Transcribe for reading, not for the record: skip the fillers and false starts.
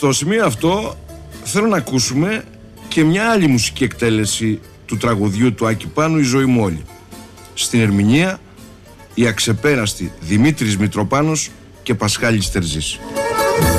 Στο σημείο αυτό θέλω να ακούσουμε και μια άλλη μουσική εκτέλεση του τραγουδιού του Άκη Πάνου, «Η ζωή μου όλη». Στην ερμηνεία οι αξεπέραστοι Δημήτρης Μητροπάνος και Πασχάλης Τερζής.